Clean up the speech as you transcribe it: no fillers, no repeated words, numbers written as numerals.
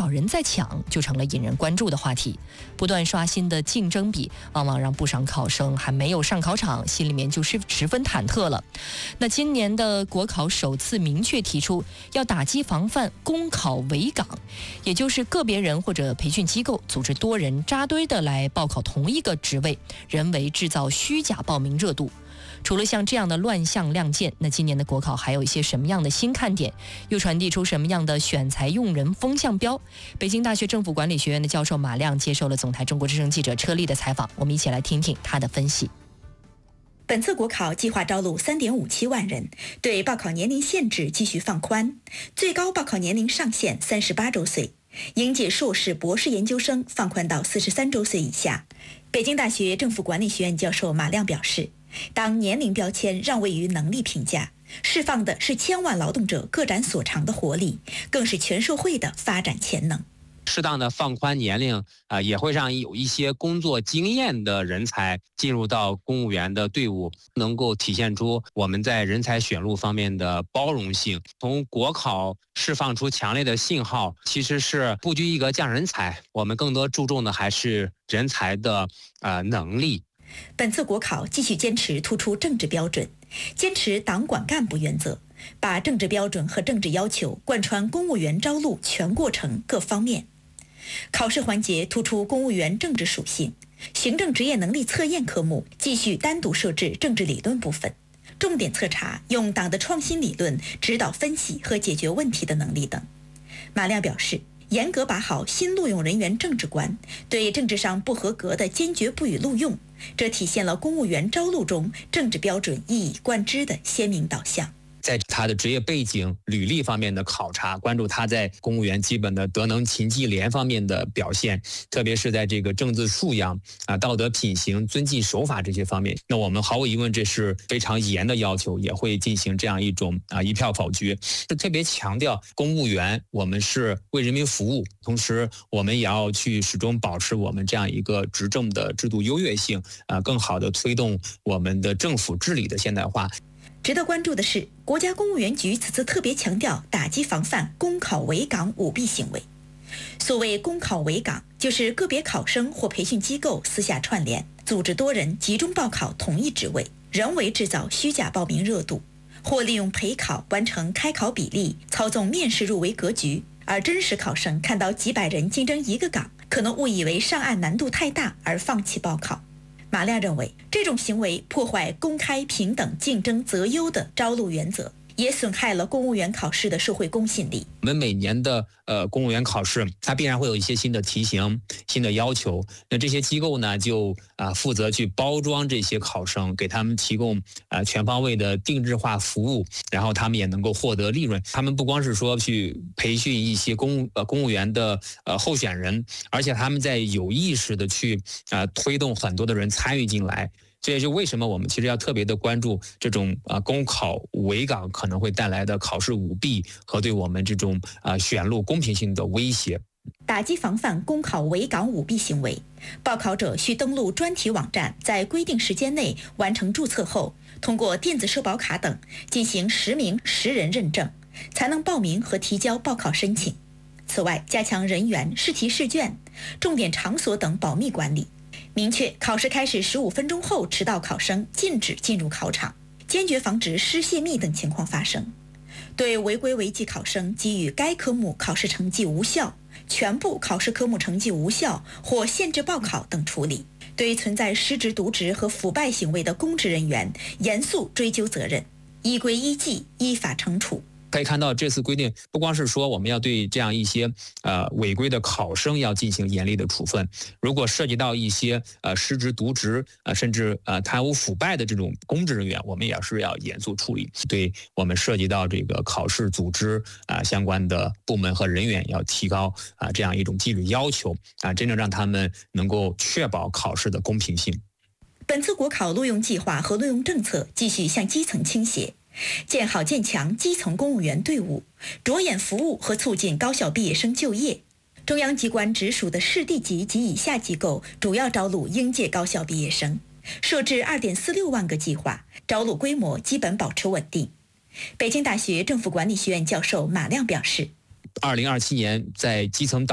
少人在抢，就成了引人关注的话题。不断刷新的竞争比，往往让不少考生还没有上考场，心里面就是十分忐忑了。那今年的国考首次明确提出要打击防范公考围岗，也就是个别人或者培训机构组织多人扎堆的来报考同一个职位，人为制造虚假报名热度。除了像这样的乱象亮剑，那今年的国考还有一些什么样的新看点，又传递出什么样的选材用人风向标？北京大学政府管理学院的教授马亮接受了总台中国之声记者车丽的采访，我们一起来听听他的分析。 本次国考计划招录3.57万人，对报考年龄限制继续放宽，最高报考年龄上限38周岁，应届硕士、博士研究生放宽到43周岁以下。北京大学政府管理学院教授马亮表示，当年龄标签让位于能力评价，释放的是千万劳动者各展所长的活力，更是全社会的发展潜能。 适当的放宽年龄也会让有一些工作经验的人才进入到公务员的队伍，能够体现出我们在人才选录方面的包容性。从国考释放出强烈的信号，其实是不拘一格降人才，我们更多注重的还是人才的能力。 本次国考继续坚持突出政治标准，坚持党管干部原则，把政治标准和政治要求贯穿公务员招录全过程各方面。考试环节突出公务员政治属性，行政职业能力测验科目继续单独设置政治理论部分，重点测查用党的创新理论指导分析和解决问题的能力等。马亮表示，严格把好新录用人员政治观，对政治上不合格的坚决不予录用，这体现了公务员招录中政治标准一以贯之的鲜明导向。 在他的职业背景、履历方面的考察，关注他在公务员基本的德能勤绩廉方面的表现，特别是在这个政治素养道德品行、遵纪守法这些方面。那我们毫无疑问，这是非常严的要求，也会进行这样一种一票否决。是特别强调公务员我们是为人民服务，同时我们也要去始终保持我们这样一个执政的制度优越性，更好的推动我们的政府治理的现代化。 值得关注的是，国家公务员局此次特别强调打击防范公考围岗舞弊行为。所谓公考围岗，就是个别考生或培训机构私下串联，组织多人集中报考同一职位，人为制造虚假报名热度，或利用陪考完成开考比例，操纵面试入围格局，而真实考生看到几百人竞争一个岗，可能误以为上岸难度太大而放弃报考。马亮认为，这种行为破坏公开、平等、竞争择优的招录原则，也损害了公务员考试的社会公信力。 我们每年的公务员考试，它必然会有一些新的题型、新的要求。那这些机构呢，就负责去包装这些考生，给他们提供全方位的定制化服务，然后他们也能够获得利润。他们不光是说去培训一些公务员的候选人，而且他们在有意识的去推动很多的人参与进来。这也是为什么我们其实要特别的关注这种公考围岗可能会带来的考试舞弊和对我们这种选录公平性的威胁。 打击防范公考围岗舞弊行为，报考者需登录专题网站，在规定时间内完成注册后，通过电子社保卡等进行实名实人认证，才能报名和提交报考申请。此外，加强人员、试题试卷、重点场所等保密管理，明确考试开始15分钟后迟到考生禁止进入考场，坚决防止失泄密等情况发生。对违规违纪考生给予该科目考试成绩无效、全部考试科目成绩无效或限制报考等处理。对存在失职渎职和腐败行为的公职人员，严肃追究责任，依规依纪依法惩处。 可以看到，这次规定不光是说我们要对这样一些违规的考生要进行严厉的处分，如果涉及到一些失职渎职甚至贪污腐败的这种公职人员，我们也是要严肃处理。对我们涉及到这个考试组织相关的部门和人员，要提高这样一种纪律要求真正让他们能够确保考试的公平性。 本次国考录用计划和录用政策继续向基层倾斜，建好建强基层公务员队伍，着眼服务和促进高校毕业生就业。中央机关直属的市地级及以下机构主要招录应届高校毕业生，设置2.46万个计划，招录规模基本保持稳定。北京大学政府管理学院教授马亮表示，2027年在基层